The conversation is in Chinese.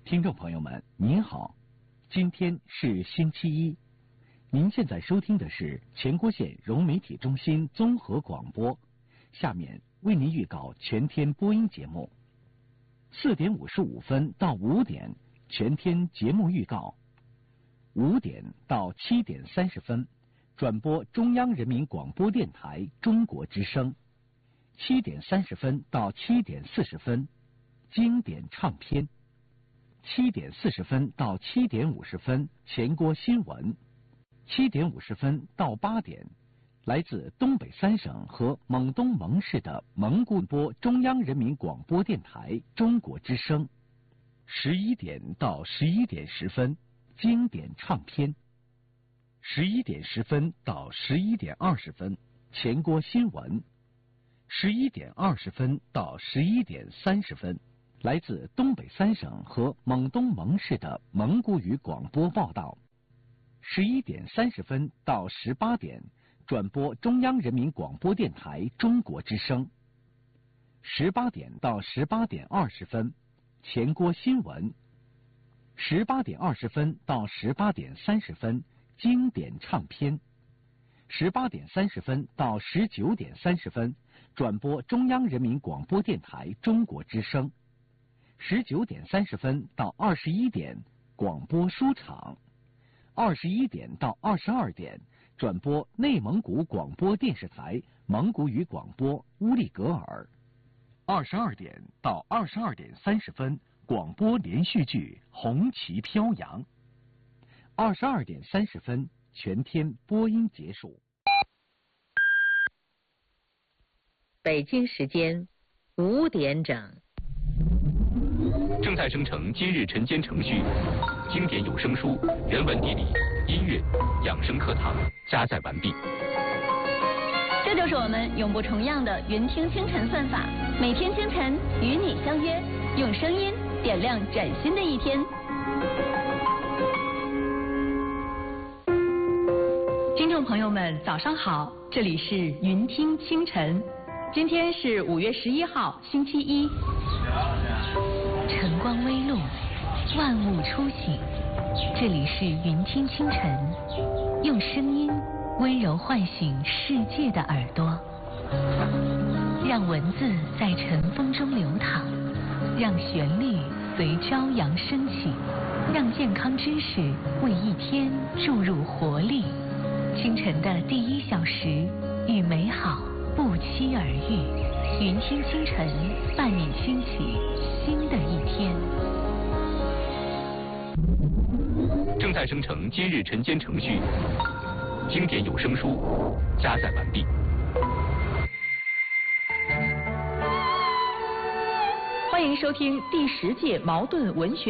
听众朋友们，您好，今天是星期一，您现在收听的是前郭县融媒体中心综合广播。下面为您预告全天播音节目：4点55分到5点全天节目预告；5点到7点30分转播中央人民广播电台中国之声；7点30分到7点40分经典唱片；7点40分到7点50分前郭新闻；7点50分到8点来自东北3省和蒙东蒙市的蒙古播中央人民广播电台中国之声；11点到11点10分经典唱片；11点10分到11点20分前郭新闻；11点20分到11点30分来自东北3省和蒙东蒙市的蒙古语广播报道；11点30分到18点转播中央人民广播电台中国之声；18点到18点20分前郭新闻；18点20分到18点30分经典唱片；18点30分到19点30分转播中央人民广播电台中国之声；19点30分到21点广播书场；21点到22点转播内蒙古广播电视台蒙古语广播乌力格尔；22点到22点30分广播连续剧红旗飘扬；22点30分全天播音结束。 北京时间5点整。 正在生成今日晨间程序，经典有声书、人文地理、音乐、养生课堂加载完毕。 这就是我们永不重样的云听清晨算法，每天清晨与你相约，用声音点亮崭新的一天。听众朋友们，早上好，这里是云听清晨，今天是5月11号，星期一。 晨光微露，万物初醒，这里是云听清晨，用声音温柔唤醒世界的耳朵，让文字在晨风中流淌，让旋律随朝阳升起，让健康知识为一天注入活力。清晨的第1小时，与美好不期而遇。云听清晨，伴你兴起新的一天。 正在生成今日晨间程序，经典有声书加载完毕。 欢迎收听第10届茅盾文学